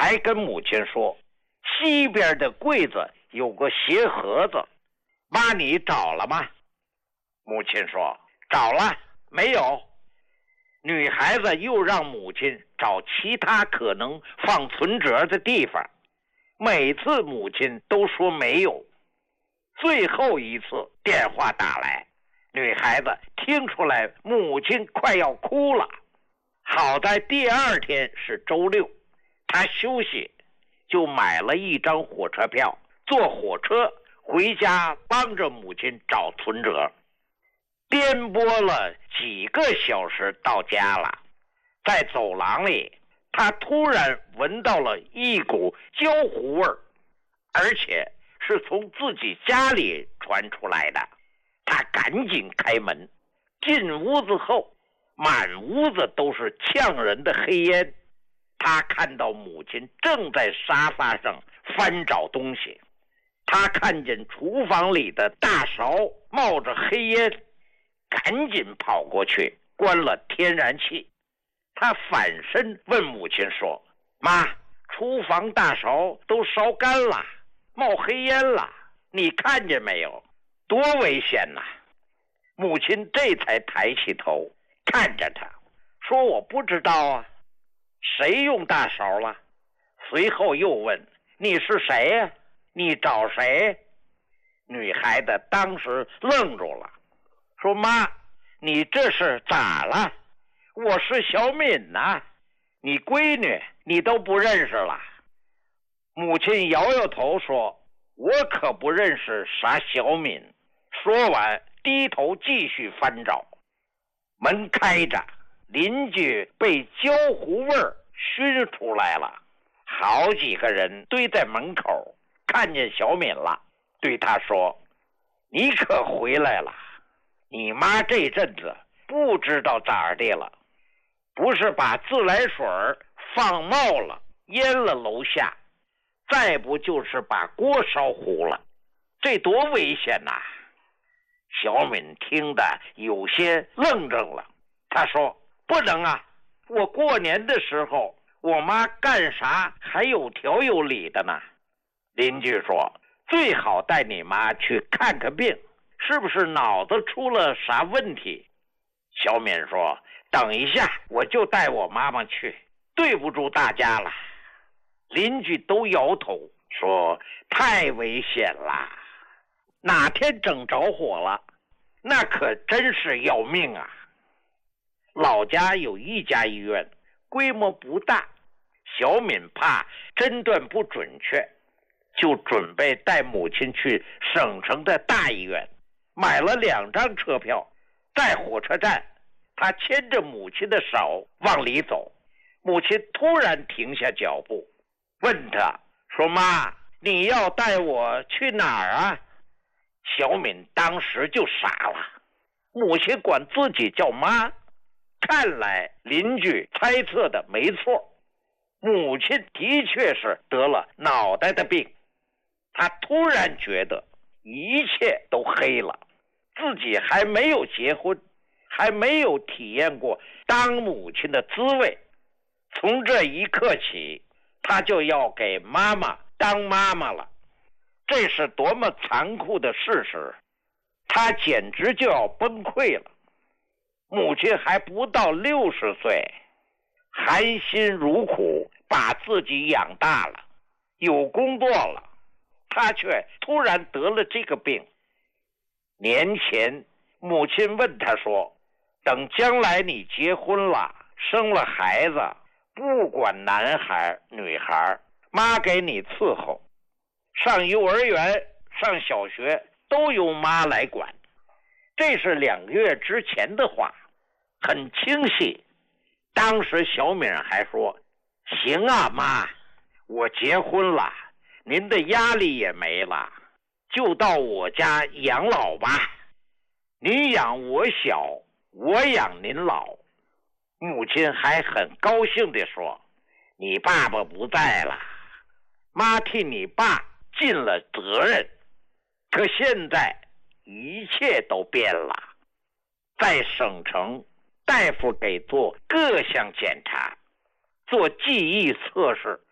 还跟母亲说，西边的柜子有个鞋盒子，妈你找了吗？母亲说找了，没有。女孩子又让母亲找其他可能放存折的地方，每次母亲都说没有。最后一次电话打来，女孩子听出来母亲快要哭了。好在第二天是周六，她休息，就买了一张火车票，坐火车回家帮着母亲找存折。颠簸了几个小时到家了，在走廊里，他突然闻到了一股焦糊味儿，而且是从自己家里传出来的。他赶紧开门，进屋子后，满屋子都是呛人的黑烟。他看到母亲正在沙发上翻找东西，他看见厨房里的大勺冒着黑烟，赶紧跑过去关了天然气。他反身问母亲说，妈，厨房大勺都烧干了，冒黑烟了，你看见没有？多危险呐！母亲这才抬起头看着他说，我不知道啊，谁用大勺了？随后又问，你是谁呀？你找谁？女孩子当时愣住了，说，妈，你这是咋了？我是小敏呐，你闺女你都不认识了。母亲摇摇头说，我可不认识啥小敏。说完低头继续翻找。门开着，邻居被焦糊味儿熏出来了，好几个人堆在门口，看见小敏了，对他说，你可回来了，你妈这阵子不知道咋的了，不是把自来水放冒了淹了楼下，再不就是把锅烧糊了，这多危险呐！小敏听得有些愣怔了，他说，不能啊，我过年的时候我妈干啥还有条有理的呢。邻居说，最好带你妈去看看病，是不是脑子出了啥问题？小敏说，等一下我就带我妈妈去，对不住大家了。邻居都摇头说，太危险了，哪天整着火了，那可真是要命啊。老家有一家医院，规模不大，小敏怕诊断不准确，就准备带母亲去省城的大医院，买了2张车票。在火车站，他牵着母亲的手往里走，母亲突然停下脚步，问他说，妈，你要带我去哪儿啊？小敏当时就傻了，母亲管自己叫妈，看来邻居猜测的没错，母亲的确是得了脑袋的病。他突然觉得一切都黑了，自己还没有结婚，还没有体验过当母亲的滋味，从这一刻起，他就要给妈妈当妈妈了。这是多么残酷的事实，他简直就要崩溃了。母亲还不到60岁，含辛茹苦把自己养大了，有工作了，他却突然得了这个病。年前母亲问他说，等将来你结婚了，生了孩子，不管男孩女孩，妈给你伺候，上幼儿园上小学都由妈来管。这是2个月之前的话，很清晰。当时小敏还说，行啊妈，我结婚了，您的压力也没了，就到我家养老吧，您养我小，我养您老。母亲还很高兴地说，你爸爸不在了，妈替你爸尽了责任。可现在一切都变了，在省城，大夫给做各项检查，做记忆测试，